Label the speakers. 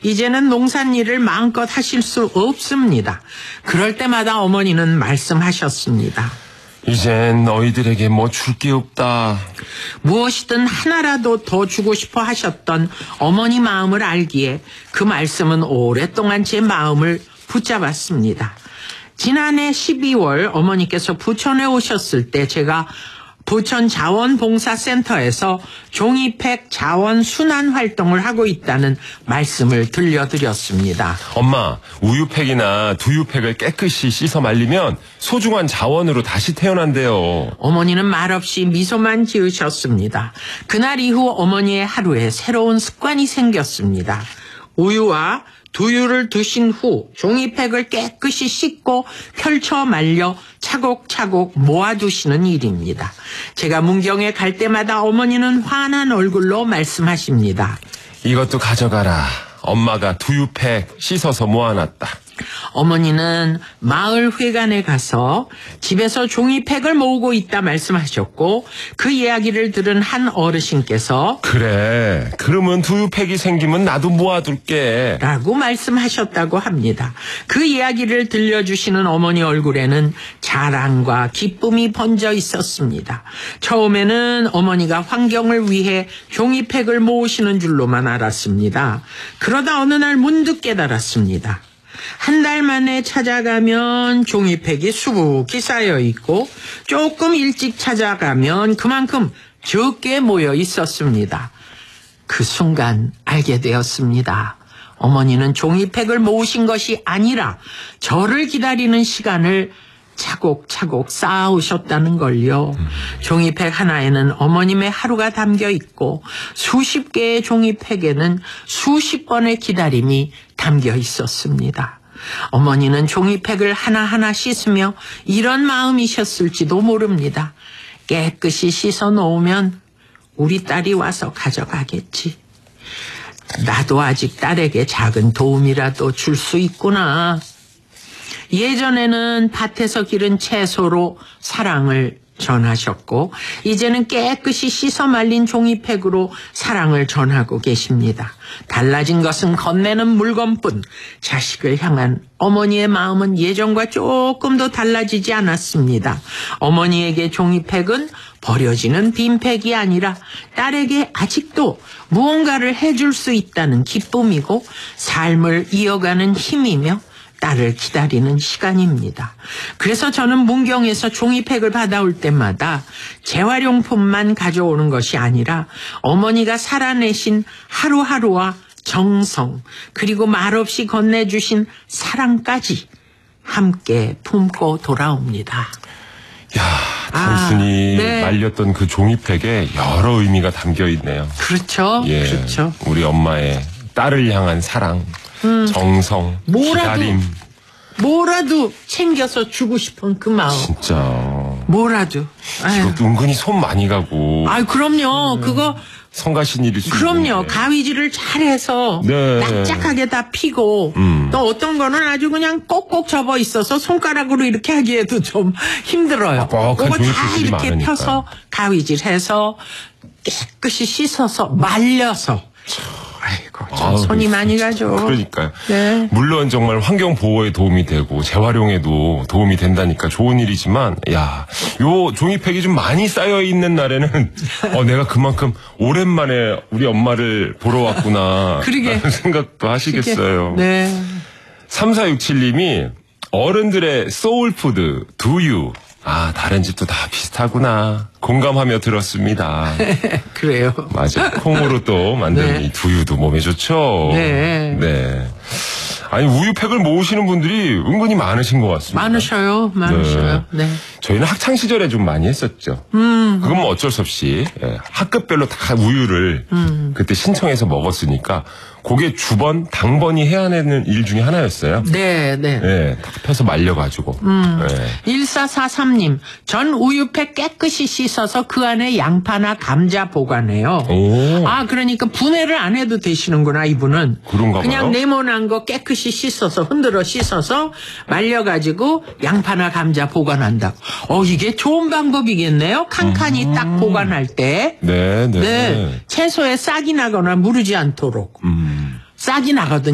Speaker 1: 이제는 농산일을 마음껏 하실 수 없습니다. 그럴 때마다 어머니는 말씀하셨습니다.
Speaker 2: 이젠 너희들에게 뭐 줄 게 없다.
Speaker 1: 무엇이든 하나라도 더 주고 싶어 하셨던 어머니 마음을 알기에 그 말씀은 오랫동안 제 마음을 붙잡았습니다. 지난해 12월 어머니께서 부천에 오셨을 때 제가 부천 자원봉사센터에서 종이팩 자원 순환 활동을 하고 있다는 말씀을 들려드렸습니다.
Speaker 2: 엄마, 우유팩이나 두유팩을 깨끗이 씻어 말리면 소중한 자원으로 다시 태어난대요.
Speaker 1: 어머니는 말없이 미소만 지으셨습니다. 그날 이후 어머니의 하루에 새로운 습관이 생겼습니다. 우유와 두유를 드신 후 종이팩을 깨끗이 씻고 펼쳐 말려 차곡차곡 모아두시는 일입니다. 제가 문경에 갈 때마다 어머니는 환한 얼굴로 말씀하십니다.
Speaker 2: 이것도 가져가라. 엄마가 두유팩 씻어서 모아놨다.
Speaker 1: 어머니는 마을 회관에 가서 집에서 종이팩을 모으고 있다 말씀하셨고 그 이야기를 들은 한 어르신께서
Speaker 2: 그래, 그러면 두유팩이 생기면 나도 모아둘게
Speaker 1: 라고 말씀하셨다고 합니다. 그 이야기를 들려주시는 어머니 얼굴에는 자랑과 기쁨이 번져 있었습니다. 처음에는 어머니가 환경을 위해 종이팩을 모으시는 줄로만 알았습니다. 그러다 어느 날 문득 깨달았습니다. 한 달 만에 찾아가면 종이팩이 수북히 쌓여 있고 조금 일찍 찾아가면 그만큼 적게 모여 있었습니다. 그 순간 알게 되었습니다. 어머니는 종이팩을 모으신 것이 아니라 저를 기다리는 시간을 차곡차곡 쌓아오셨다는 걸요. 종이팩 하나에는 어머님의 하루가 담겨 있고 수십 개의 종이팩에는 수십 번의 기다림이 담겨 있었습니다. 어머니는 종이팩을 하나하나 씻으며 이런 마음이셨을지도 모릅니다. 깨끗이 씻어 놓으면 우리 딸이 와서 가져가겠지. 나도 아직 딸에게 작은 도움이라도 줄 수 있구나. 예전에는 밭에서 기른 채소로 사랑을 전하셨고 이제는 깨끗이 씻어 말린 종이팩으로 사랑을 전하고 계십니다. 달라진 것은 건네는 물건뿐 자식을 향한 어머니의 마음은 예전과 조금도 달라지지 않았습니다. 어머니에게 종이팩은 버려지는 빈팩이 아니라 딸에게 아직도 무언가를 해줄 수 있다는 기쁨이고 삶을 이어가는 힘이며 딸을 기다리는 시간입니다. 그래서 저는 문경에서 종이팩을 받아올 때마다 재활용품만 가져오는 것이 아니라 어머니가 살아내신 하루하루와 정성 그리고 말없이 건네주신 사랑까지 함께 품고 돌아옵니다.
Speaker 2: 야, 단순히
Speaker 1: 네.
Speaker 2: 말렸던 그 종이팩에 여러 의미가 담겨 있네요.
Speaker 1: 그렇죠.
Speaker 2: 예,
Speaker 1: 그렇죠.
Speaker 2: 우리 엄마의 딸을 향한 사랑, 정성, 기다림.
Speaker 1: 뭐라도 챙겨서 주고 싶은 그 마음.
Speaker 2: 진짜.
Speaker 1: 뭐라도.
Speaker 2: 이것도 은근히 손 많이 가고.
Speaker 1: 아유, 그럼요. 그거.
Speaker 2: 성가신 일일 수
Speaker 1: 그럼요.
Speaker 2: 있는데.
Speaker 1: 가위질을 잘해서
Speaker 2: 네.
Speaker 1: 납작하게 다 피고 또 어떤 거는 아주 그냥 꼭꼭 접어 있어서 손가락으로 이렇게 하기에도 좀 힘들어요.
Speaker 2: 뻑뻑한
Speaker 1: 그거 다
Speaker 2: 종이팩들이
Speaker 1: 이렇게
Speaker 2: 많으니까.
Speaker 1: 펴서 가위질해서 깨끗이 씻어서 말려서. 아이고, 좀 손이 많이 가죠.
Speaker 2: 그러니까요.
Speaker 1: 네.
Speaker 2: 물론 정말 환경 보호에 도움이 되고 재활용에도 도움이 된다니까 좋은 일이지만, 야, 요 종이팩이 좀 많이 쌓여 있는 날에는 내가 그만큼 오랜만에 우리 엄마를 보러 왔구나.
Speaker 1: 그러게.
Speaker 2: 라는 생각도 하시겠어요.
Speaker 1: 네.
Speaker 2: 3467님이 어른들의 소울푸드 두유. 아, 다른 집도 다 비슷하구나. 공감하며 들었습니다.
Speaker 1: 그래요.
Speaker 2: 맞아요. 콩으로 또 만든
Speaker 1: 네.
Speaker 2: 이 두유도 몸에 좋죠.
Speaker 1: 네.
Speaker 2: 네. 아니, 우유팩을 모으시는 분들이 은근히 많으신 것 같습니다.
Speaker 1: 많으셔요. 네.
Speaker 2: 저희는 학창 시절에 좀 많이 했었죠. 그건 뭐 어쩔 수 없이 학급별로 다 우유를 그때 신청해서 먹었으니까 그게 주번, 당번이 해야 하는 일 중에 하나였어요.
Speaker 1: 네.
Speaker 2: 네, 다 펴서 말려가지고. 네.
Speaker 1: 1443님, 전 우유팩 깨끗이 씻어서 그 안에 양파나 감자 보관해요.
Speaker 2: 오.
Speaker 1: 아, 그러니까 분해를 안 해도 되시는구나, 이분은.
Speaker 2: 그런가 봐요.
Speaker 1: 그냥 네모난 거 깨끗이 씻어서, 흔들어 씻어서 말려가지고 양파나 감자 보관한다. 이게 좋은 방법이겠네요. 칸칸이 딱 보관할 때.
Speaker 2: 네.
Speaker 1: 채소에 싹이 나거나 무르지 않도록. 싹이 나거든요.